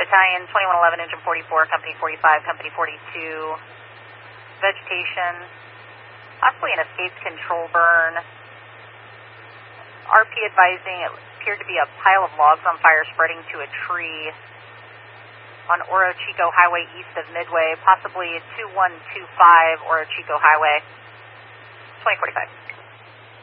Battalion 2111, Engine 44, Company 45, Company 42. Vegetation, possibly an escape control burn. RP advising it appeared to be a pile of logs on fire spreading to a tree on Oro Chico Highway east of Midway, possibly 2125 Oro Chico Highway, 2045.